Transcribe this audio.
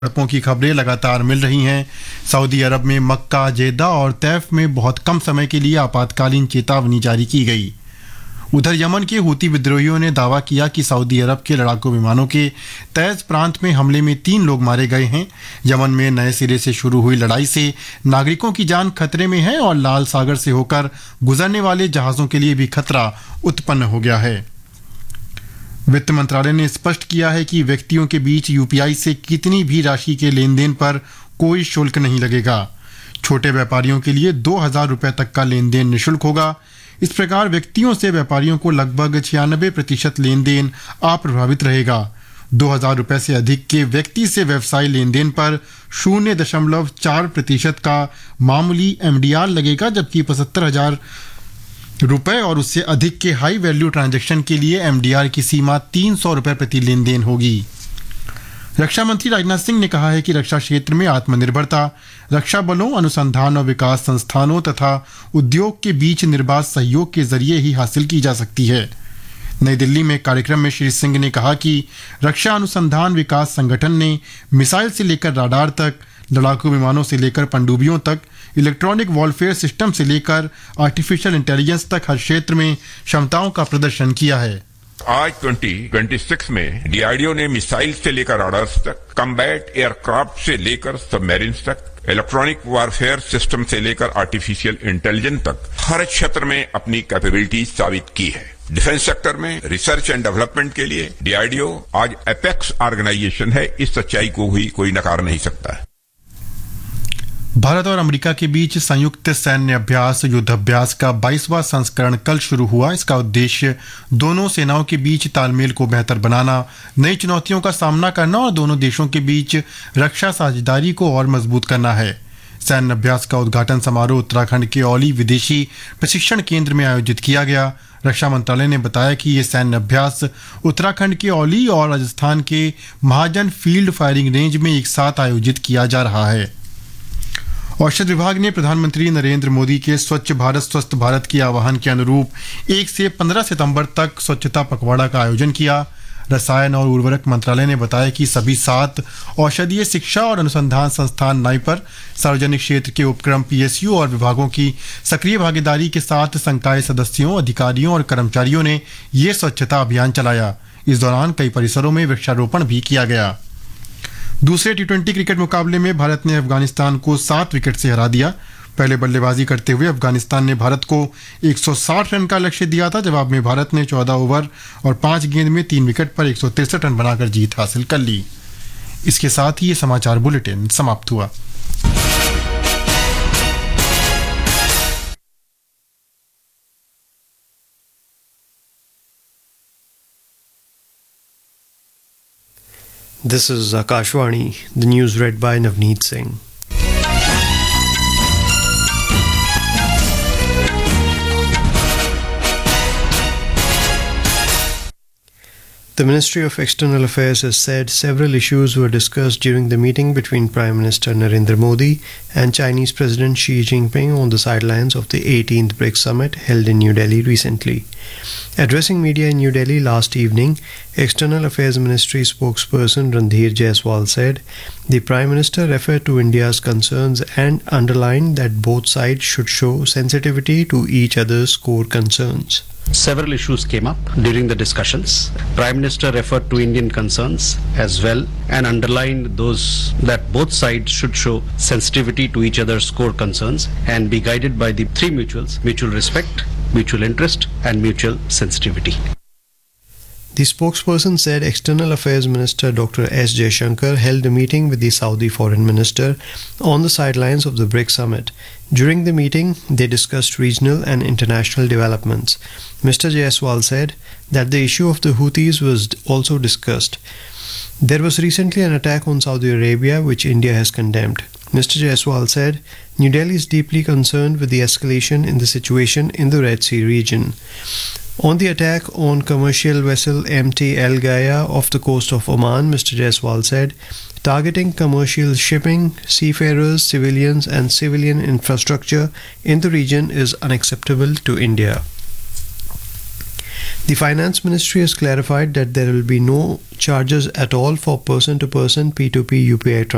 झड़पों की खबरें लगातार मिल रही हैं। सऊदी अरब में मक्का, जेद्दा और तैफ में बहुत कम समय के लिए आपातकालीन चेतावनी जारी की गई। उधर यमन के हूती विद्रोहियों ने दावा किया कि सऊदी अरब के लड़ाकू विमानों के तैज प्रांत में हमले में 3 लोग मारे गए हैं। यमन में नए सिरे से शुरू हुई लड़ाई से नागरिकों की जान खतरे में है और लाल सागर से होकर गुजरने वाले जहाज़ों के लिए भी खतरा उत्पन्न हो गया है। वित्त मंत्रालय ने स्पष्ट किया है कि व्यक्तियों के बीच यूपीआई से कितनी भी राशि के लेन देन पर कोई शुल्क नहीं लगेगा। छोटे व्यापारियों के लिए 2,000 रुपये तक का लेन देन निःशुल्क होगा। इस प्रकार व्यक्तियों से व्यापारियों को लगभग 96% लेन देन अप्रभावित रहेगा। 2,000 रुपये से अधिक के व्यक्ति से व्यवसाय लेन देन पर 0.4% का मामूली MDR लगेगा, जबकि 75,000 रुपए और उससे अधिक के हाई वैल्यू ट्रांजैक्शन के लिए MDR की सीमा 300 रुपये प्रति लेन देन होगी। रक्षा मंत्री राजनाथ सिंह ने कहा है कि रक्षा क्षेत्र में आत्मनिर्भरता रक्षा बलों, अनुसंधान और विकास संस्थानों तथा उद्योग के बीच निर्बाध सहयोग के जरिए ही हासिल की जा सकती है। नई दिल्ली में एक कार्यक्रम में श्री सिंह ने कहा कि रक्षा अनुसंधान विकास संगठन ने मिसाइल से लेकर राडार तक, लड़ाकू विमानों से लेकर पनडुब्बियों तक, इलेक्ट्रॉनिक वॉरफेयर सिस्टम से लेकर आर्टिफिशियल इंटेलिजेंस तक हर क्षेत्र में क्षमताओं का प्रदर्शन किया है। आज 2026 में डीआरडीओ ने मिसाइल से लेकर राडार्स तक, कम्बैट एयरक्राफ्ट से लेकर सबमरीन्स तक, इलेक्ट्रॉनिक वॉरफेयर सिस्टम से लेकर आर्टिफिशियल इंटेलिजेंस तक हर क्षेत्र में अपनी कैपेबिलिटी साबित की है। डिफेंस सेक्टर में रिसर्च एंड डेवलपमेंट के लिए डीआरडीओ आज एपेक्स ऑर्गेनाइजेशन है। इस सच्चाई को भी कोई नकार नहीं सकता है। भारत और अमेरिका के बीच संयुक्त सैन्य अभ्यास युद्धाभ्यास का 22वां संस्करण कल शुरू हुआ। इसका उद्देश्य दोनों सेनाओं के बीच तालमेल को बेहतर बनाना, नई चुनौतियों का सामना करना और दोनों देशों के बीच रक्षा साझेदारी को और मजबूत करना है। सैन्य अभ्यास का उद्घाटन समारोह उत्तराखंड के औली विदेशी प्रशिक्षण केंद्र में आयोजित किया गया। रक्षा मंत्रालय ने बताया कि ये सैन्य अभ्यास उत्तराखंड के औली और राजस्थान के महाजन फील्ड फायरिंग रेंज में एक साथ आयोजित किया जा रहा है। औषध विभाग ने प्रधानमंत्री नरेंद्र मोदी के स्वच्छ भारत स्वस्थ भारत के आह्वान के अनुरूप 1 से 15 सितंबर तक स्वच्छता पखवाड़ा का आयोजन किया। रसायन और उर्वरक मंत्रालय ने बताया कि सभी 7 औषधीय शिक्षा और अनुसंधान संस्थान नाइपर, सार्वजनिक क्षेत्र के उपक्रम PSU और विभागों की सक्रिय भागीदारी के साथ संकाय सदस्यों, अधिकारियों और कर्मचारियों ने ये स्वच्छता अभियान चलाया। इस दौरान कई परिसरों में वृक्षारोपण भी किया गया। दूसरे T20 क्रिकेट मुकाबले में भारत ने अफगानिस्तान को 7 विकेट से हरा दिया। पहले बल्लेबाजी करते हुए अफगानिस्तान ने भारत को 160 रन का लक्ष्य दिया था। जवाब में भारत ने 14 ओवर और 5 गेंद में 3 विकेट पर 163 रन बनाकर जीत हासिल कर ली। इसके साथ ही ये समाचार बुलेटिन समाप्त हुआ। This is Akashvani, the news read by Navneet Singh. The Ministry of External Affairs has said several issues were discussed during the meeting between Prime Minister Narendra Modi and Chinese President Xi Jinping on the sidelines of the 18th BRICS Summit held in New Delhi recently. Addressing media in New Delhi last evening, External Affairs Ministry spokesperson Randhir Jaiswal said the Prime Minister referred to India's concerns and underlined that both sides should show sensitivity to each other's core concerns. Several issues came up during the discussions. Prime Minister referred to Indian concerns as well and underlined those that both sides should show sensitivity to each other's core concerns and be guided by the 3 mutuals: mutual respect, mutual interest and mutual sensitivity. The spokesperson said External Affairs Minister Dr. S. Jaishankar held a meeting with the Saudi Foreign Minister on the sidelines of the BRICS Summit. During the meeting, they discussed regional and international developments. Mr. Jaiswal said that the issue of the Houthis was also discussed. There was recently an attack on Saudi Arabia, which India has condemned. Mr. Jaiswal said New Delhi is deeply concerned with the escalation in the situation in the Red Sea region. On the attack on commercial vessel MT El Gaya off the coast of Oman, Mr. Jaiswal said, targeting commercial shipping, seafarers, civilians and civilian infrastructure in the region is unacceptable to India. The Finance Ministry has clarified that there will be no charges at all for person-to-person P2P UPI transactions.